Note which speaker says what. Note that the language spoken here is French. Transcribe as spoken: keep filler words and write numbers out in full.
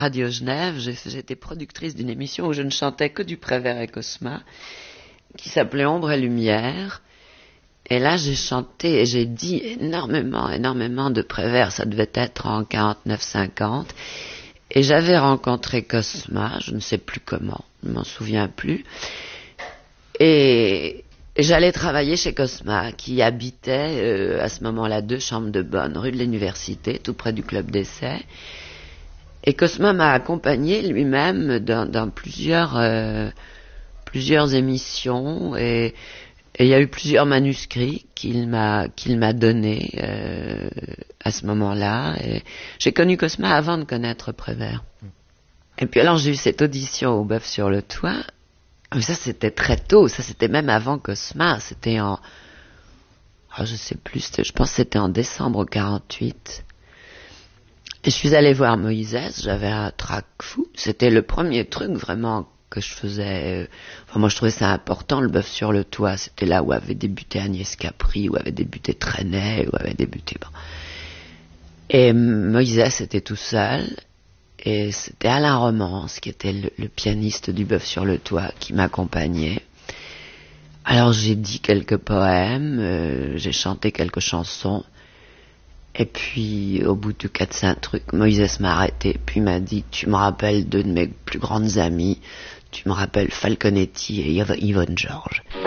Speaker 1: Radio Genève, j'étais productrice d'une émission où je ne chantais que du Prévert et Cosma, qui s'appelait Ombre et Lumière. Et là, j'ai chanté et j'ai dit énormément, énormément de Prévert. Ça devait être en quarante-neuf cinquante. Et j'avais rencontré Cosma, je ne sais plus comment, je ne m'en souviens plus. Et, et j'allais travailler chez Cosma, qui habitait euh, à ce moment-là deux chambres de bonne, rue de l'Université, tout près du Club d'Essai. Et Cosma m'a accompagné lui-même dans, dans plusieurs, euh, plusieurs émissions et il y a eu plusieurs manuscrits qu'il m'a, qu'il m'a donnés euh, à ce moment-là. Et j'ai connu Cosma avant de connaître Prévert. Et puis alors j'ai eu cette audition au Bœuf sur le Toit. Mais ça c'était très tôt, ça c'était même avant Cosma, c'était en... Oh, je sais plus, je pense que c'était en décembre quarante-huit. Et je suis allée voir Moïse, j'avais un trac fou. C'était le premier truc vraiment que je faisais. Enfin, moi je trouvais ça important, le Bœuf sur le Toit. C'était là où avait débuté Agnès Capri, où avait débuté Trenet, où avait débuté... Bon. Et Moïse était tout seul. Et c'était Alain Romance, qui était le, le pianiste du Bœuf sur le Toit, qui m'accompagnait. Alors j'ai dit quelques poèmes, euh, j'ai chanté quelques chansons. Et puis, au bout de quatre cinq trucs, Moïse m'a arrêté, puis m'a dit « Tu me rappelles deux de mes plus grandes amies, tu me rappelles Falconetti et Yvonne Georges. »